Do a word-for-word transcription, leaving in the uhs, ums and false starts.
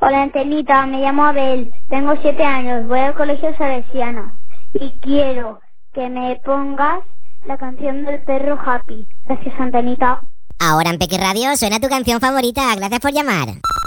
Hola, Antenita, me llamo Abel, tengo siete años, voy al colegio salesiano y quiero que me pongas la canción del perro Happy. Gracias, Antenita. Ahora en Peque Radio suena tu canción favorita. Gracias por llamar.